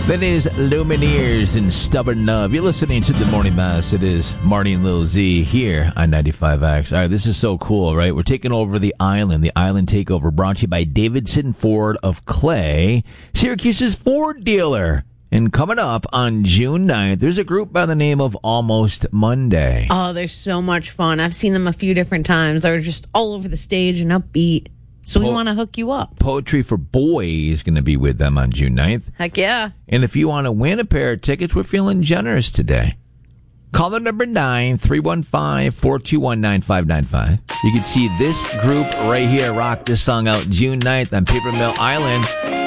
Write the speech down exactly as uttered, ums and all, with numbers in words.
That is Lumineers and Stubborn Love. You're listening to The Morning Mass. It is Marty and Lil Z here on ninety-five X. All right, this is so cool, right? We're taking over the island. The Island Takeover brought to you by Davidson Ford of Clay, Syracuse's Ford dealer. And coming up on June ninth, there's a group by the name of Almost Monday. Oh, they're so much fun. I've seen them a few different times. They're just all over the stage and upbeat. So we po- want to hook you up. Poetry for Boys is going to be with them on June ninth. Heck yeah. And if you want to win a pair of tickets, we're feeling generous today. Call the number nine three one five, four two one, nine five nine five. You can see this group right here rock this song out June ninth on Paper Mill Island.